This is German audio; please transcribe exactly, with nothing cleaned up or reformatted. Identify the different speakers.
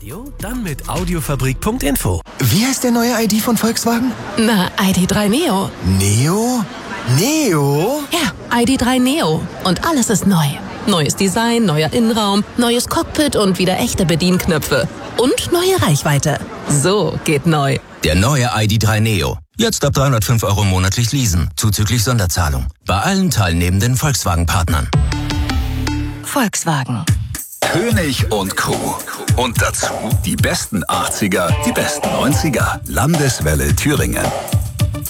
Speaker 1: Radio? Dann mit audiofabrik punkt info.
Speaker 2: Wie heißt der neue I D von Volkswagen?
Speaker 3: Na, I D drei Neo.
Speaker 2: Neo? Neo?
Speaker 3: Ja, I D drei Neo. Und alles ist neu. Neues Design, neuer Innenraum, neues Cockpit und wieder echte Bedienknöpfe. Und neue Reichweite. So geht neu.
Speaker 4: Der neue I D drei Neo. Jetzt ab dreihundertfünf Euro monatlich leasen, zuzüglich Sonderzahlung. Bei allen teilnehmenden Volkswagen-Partnern.
Speaker 3: Volkswagen.
Speaker 5: König und Crew. Und dazu die besten achtziger, die besten neunziger. Landeswelle Thüringen.